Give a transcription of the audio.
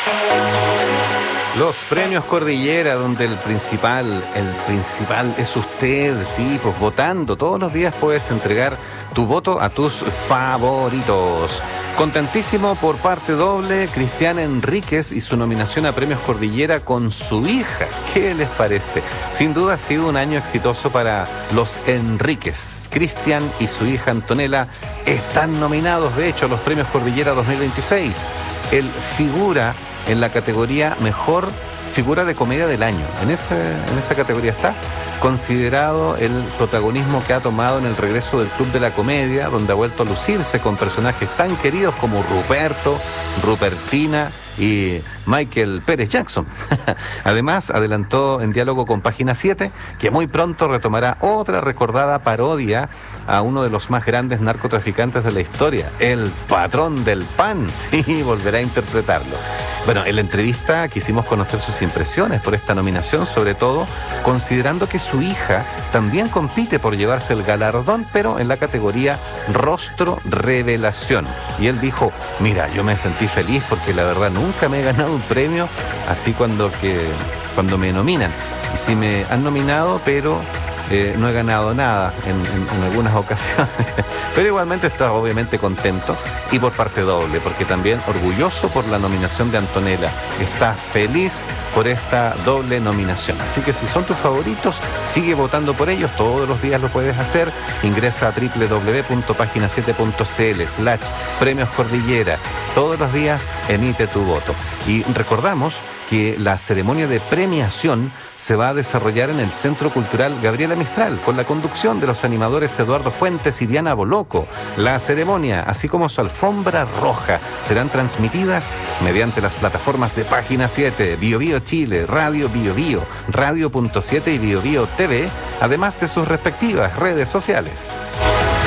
Los premios Cordillera, donde el principal es usted, sí, pues votando. Todos los días puedes entregar tu voto a tus favoritos. Contentísimo por parte doble, Cristian Enríquez y su nominación a Premios Cordillera con su hija. ¿Qué les parece? Sin duda ha sido un año exitoso para los Enríquez. Cristian y su hija Antonella están nominados, de hecho, a los Premios Cordillera 2026. Él figura en la categoría Mejor Figura de Comedia del Año. En esa categoría está considerado el protagonismo que ha tomado en el regreso del Club de la Comedia, donde ha vuelto a lucirse con personajes tan queridos como Ruperto, Rupertina y Michael Pérez Jackson. Además, adelantó en diálogo con Página 7 que muy pronto retomará otra recordada parodia a uno de los más grandes narcotraficantes de la historia, el patrón del pan. Sí, volverá a interpretarlo. Bueno, en la entrevista quisimos conocer sus impresiones por esta nominación, sobre todo considerando que su hija también compite por llevarse el galardón, pero en la categoría Rostro Revelación. Y él dijo: mira, yo me sentí feliz porque la verdad nunca me he ganado un premio así cuando me nominan. Y sí me han nominado, pero no he ganado nada en algunas ocasiones. Pero igualmente está obviamente contento, y por parte doble, porque también orgulloso por la nominación de Antonella. Está feliz por esta doble nominación. Así que si son tus favoritos, sigue votando por ellos. Todos los días lo puedes hacer. Ingresa a www.pagina7.cl/Premios Cordillera. Todos los días emite tu voto. Y recordamos que la ceremonia de premiación se va a desarrollar en el Centro Cultural Gabriela Mistral, con la conducción de los animadores Eduardo Fuentes y Diana Boloco. La ceremonia, así como su alfombra roja, serán transmitidas mediante las plataformas de Página 7, Bio Bio Chile, Radio Bio Bio, Radio.7 y Bio Bio TV, además de sus respectivas redes sociales.